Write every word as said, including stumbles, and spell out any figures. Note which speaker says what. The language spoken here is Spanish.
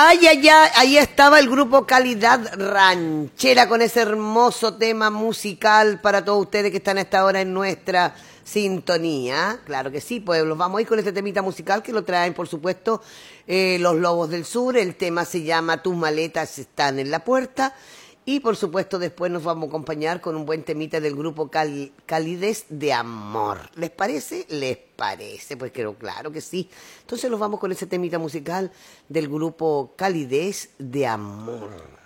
Speaker 1: Ay, ay, ay, ahí estaba el grupo Calidad Ranchera con ese hermoso tema musical para todos ustedes que están a esta hora en nuestra sintonía. Claro que sí, pueblos. Vamos a ir con este temita musical que lo traen, por supuesto, eh, los Lobos del Sur. El tema se llama Tus maletas están en la puerta. Y, por supuesto, después nos vamos a acompañar con un buen temita del grupo Cal Calidez de Amor. ¿Les parece? ¿Les parece? Pues creo, claro que sí. Entonces nos vamos con ese temita musical del grupo Calidez de Amor.